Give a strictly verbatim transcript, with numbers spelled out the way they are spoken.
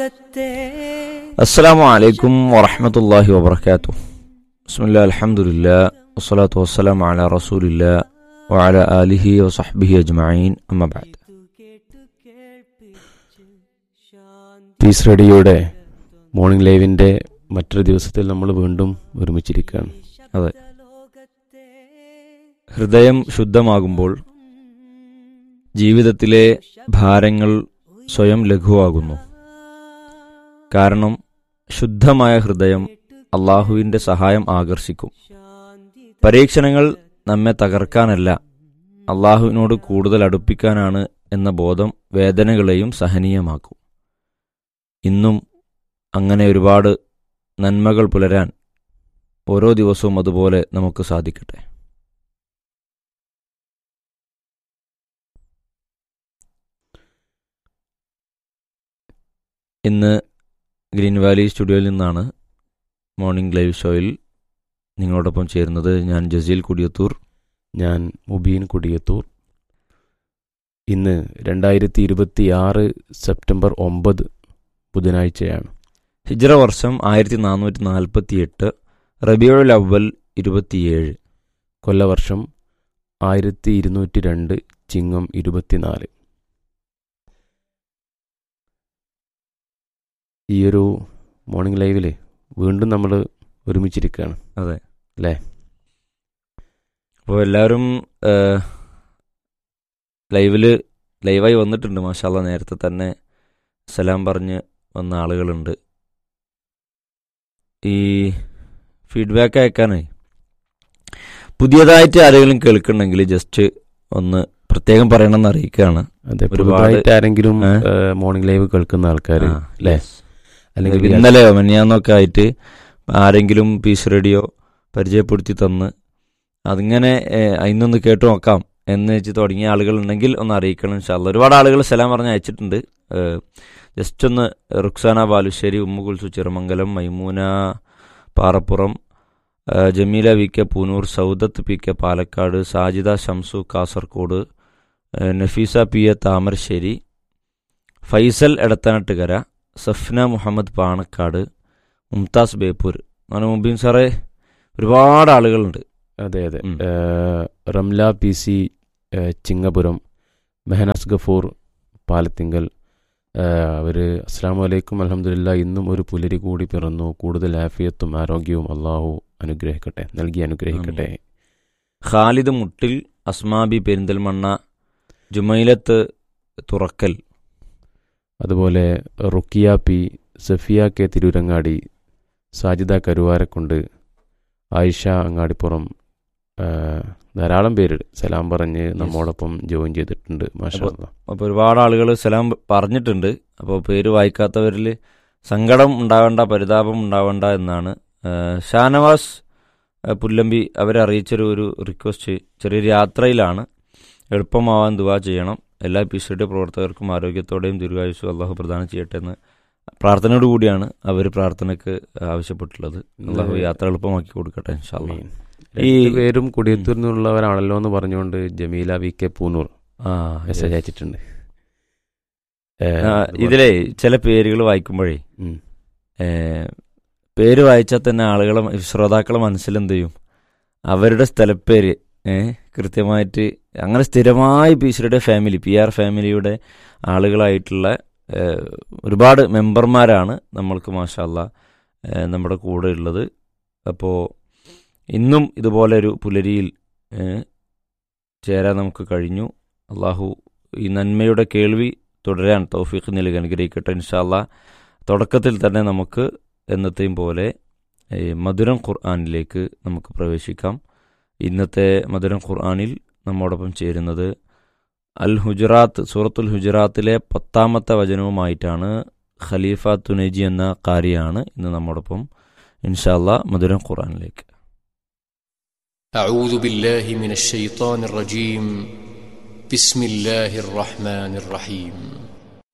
അസ്സലാമു അലൈക്കും വറഹ്മത്തുള്ളാഹി വബറകാതുഹു. ബിസ്മില്ലാഹിൽ അൽഹംദുലില്ലാഹ് വസ്സലാത്തു വസ്സലാമു അലാ റസൂലില്ലാഹ് വഅലാ ആലിഹി വസഹ്ബിഹി അജ്മഈൻ. അമ്മാ ബഅദ്. പീസ് റേഡിയോയുടെ മോർണിംഗ് ലൈവിൻ്റെ മറ്റൊരു ദിവസത്തിൽ നമ്മൾ വീണ്ടും ഒരുമിച്ചിരിക്കുകയാണ്. അതെ, ഹൃദയം ശുദ്ധമാകുമ്പോൾ ജീവിതത്തിലെ ഭാരങ്ങൾ സ്വയം ലഘുവാകുന്നു. കാരണം ശുദ്ധമായ ഹൃദയം അള്ളാഹുവിൻ്റെ സഹായം ആകർഷിക്കും. പരീക്ഷണങ്ങൾ നമ്മെ തകർക്കാനല്ല, അള്ളാഹുവിനോട് കൂടുതൽ അടുപ്പിക്കാനാണ് എന്ന ബോധം വേദനകളെയും സഹനീയമാക്കും. ഇന്നും അങ്ങനെ ഒരുപാട് നന്മകൾ പുലരാൻ ഓരോ ദിവസവും അതുപോലെ നമുക്ക് സാധിക്കട്ടെ. ഇന്ന് ഗ്രീൻ വാലി സ്റ്റുഡിയോയിൽ നിന്നാണ് മോർണിംഗ് ലൈവ് ഷോയിൽ നിങ്ങളോടൊപ്പം ചേരുന്നത് ഞാൻ ജസീൽ കുടിയത്തൂർ. ഞാൻ മുബീൻ കുടിയത്തൂർ. ഇന്ന് രണ്ടായിരത്തി ഇരുപത്തി ആറ് സെപ്റ്റംബർ ഒമ്പത് ബുധനാഴ്ചയാണ്. ഹിജ്റ വർഷം ആയിരത്തി നാനൂറ്റി നാൽപ്പത്തി എട്ട് റബീഉൽ അവ്വൽ ഇരുപത്തിയേഴ്. കൊല്ലവർഷം ആയിരത്തി ഇരുന്നൂറ്റി രണ്ട് ചിങ്ങം ഇരുപത്തിനാല്. ഈ ഒരു മോർണിംഗ് ലൈവിൽ വീണ്ടും നമ്മൾ ഒരുമിച്ചിരിക്കുകയാണ്. അതെ അല്ലേ? അപ്പോൾ എല്ലാവരും ലൈവിൽ ലൈവായി വന്നിട്ടുണ്ട്. മാഷാ അല്ലാഹ്. നേരത്തെ തന്നെ സലാം പറഞ്ഞ് വന്ന ആളുകളുണ്ട്. ഈ ഫീഡ്ബാക്ക് അയക്കാനേ പുതിയതായിട്ട് ആരെങ്കിലും കേൾക്കുന്നുണ്ടെങ്കിൽ ജസ്റ്റ് ഒന്ന് പ്രത്യേകം പറയണമെന്ന് അറിയിക്കുകയാണ്. അതെ, ഒരുപാട് ആരെങ്കിലും മോർണിംഗ് ലൈവ് കേൾക്കുന്ന ആൾക്കാർ അല്ലേ, അല്ലെങ്കിൽ ഇന്നലെയോ മെനിയാന്നൊക്കെ ആയിട്ട് ആരെങ്കിലും പീസ് റേഡിയോ പരിചയപ്പെടുത്തി തന്ന് അതിങ്ങനെ അതിനൊന്ന് കേട്ടു നോക്കാം എന്ന് വെച്ച് തുടങ്ങിയ ആളുകളുണ്ടെങ്കിൽ ഒന്ന് അറിയിക്കണം ഇൻഷാ അല്ലാഹ്. ഒരുപാട് ആളുകൾ സലാം പറഞ്ഞ് അയച്ചിട്ടുണ്ട്. ജസ്റ്റ് ഒന്ന് Ruksana Balussery, Umm Kulsu Chiramangalam, Maimoona Parappuram, Jameela V K Poonoor, Saudath P K Palakkad, Sajida Shamsu Kasaragod, Nafeesa P A Thamarassery, Faisal Edathanattukara, Safna Muhammad Panakkad, Mumtaz Beypore. അങ്ങനെ മുബീൻ സാറേ ഒരുപാട് ആളുകളുണ്ട്. അതെ അതെ. റംല പി സി ചിങ്ങപുരം, മെഹനാസ് ഗഫൂർ പാലത്തിങ്കൽ, അവർ അസ്സലാമു അലൈക്കും അൽഹംദുലില്ലാഹ്, ഇന്നും ഒരു പുലരി കൂടി പിറന്നു, കൂടുതൽ ആഫിയത്തും ആരോഗ്യവും അള്ളാഹു അനുഗ്രഹിക്കട്ടെ, നൽകി അനുഗ്രഹിക്കട്ടെ. ഖാലിദ് മുട്ടിൽ, അസ്മാബി പെരിന്തൽമണ്ണ, ജുമൈലത്ത് തുറക്കൽ, അതുപോലെ റുക്കിയ പി, സഫിയ കെ തിരൂരങ്ങാടി, സാജിദ കരുവാരക്കുണ്ട്, ആയിഷ അങ്ങാടിപ്പുറം, ധാരാളം പേര് സലാം പറഞ്ഞ് നമ്മോടൊപ്പം ജോയിൻ ചെയ്തിട്ടുണ്ട്. മാഷാ അല്ലാഹ്. അപ്പോൾ ഒരുപാട് ആളുകൾ സലാം പറഞ്ഞിട്ടുണ്ട്. അപ്പോൾ പേര് വായിക്കാത്തവരിൽ സങ്കടം ഉണ്ടാവേണ്ട, പരിതാപം ഉണ്ടാവേണ്ട എന്നാണ്. ഷാനവാസ് പുല്ലമ്പി അവരെ അറിയിച്ചൊരു ഒരു റിക്വസ്റ്റ്, ചെറിയൊരു യാത്രയിലാണ്, എളുപ്പമാവാൻ ദുആ ചെയ്യണം. എല്ലാ പീസയുടെ പ്രവർത്തകർക്കും ആരോഗ്യത്തോടെയും ദീർഘായുസ്സും അള്ളാഹു പ്രദാനം ചെയ്യട്ടെ എന്ന് പ്രാർത്ഥനയോട് കൂടിയാണ് അവർ പ്രാർത്ഥനയ്ക്ക് ആവശ്യപ്പെട്ടുള്ളത്. അള്ളാഹു യാത്ര എളുപ്പമാക്കി കൊടുക്കട്ടെ ഇൻഷാ അല്ലാഹ്. ഈ പേരും കുടിയത്തൂരിൽ നിന്നുള്ളവരാണല്ലോ എന്ന് പറഞ്ഞുകൊണ്ട് Jameela V K Poonoor message അയച്ചിട്ടുണ്ട്. ഇതിലെ ചില പേരുകൾ വായിക്കുമ്പോഴേ പേര് വായിച്ചാൽ തന്നെ ആളുകളെ ശ്രോതാക്കളെ മനസ്സിലെന്ത് ചെയ്യും, അവരുടെ സ്ഥലപ്പേര് കൃത്യമായിട്ട് അങ്ങനെ സ്ഥിരമായി പീസിയുടെ ഫാമിലി, പി ആർ ഫാമിലിയുടെ ആളുകളായിട്ടുള്ള ഒരുപാട് മെമ്പർമാരാണ് നമ്മൾക്ക് മാഷാ അല്ലാഹ് നമ്മുടെ കൂടെ ഉള്ളത്. അപ്പോൾ ഇന്നും ഇതുപോലെ ഒരു പുലരിയിൽ ചേരാൻ നമുക്ക് കഴിഞ്ഞു. അള്ളാഹു ഈ നന്മയുടെ കേൾവി തുടരാൻ തൗഫീഖ് നൽകി അനുഗ്രഹിക്കട്ടെ ഇൻഷാ അല്ലാഹ്. തുടക്കത്തിൽ തന്നെ നമുക്ക് എന്നത്തെയും പോലെ മധുരം ഖുർആനിലേക്ക് നമുക്ക് പ്രവേശിക്കാം. ഇന്നത്തെ മധുരം ഖുർആനിൽ നമ്മോടൊപ്പം ചേരുന്നത് അൽ ഹുജറാത്ത്, സൂറത്തുൽ ഹുജറാത്തിലെ പത്താമത്തെ വചനവുമായിട്ടാണ് ഖലീഫ തുനൈജി എന്ന ഖാരിയാണ് ഇന്ന് നമ്മോടൊപ്പം. ഇൻഷാ അല്ലാഹ് മധുരം ഖുർആനിലേക്ക്. أعوذ بالله من الشيطان الرجيم. بسم الله الرحمن الرحيم.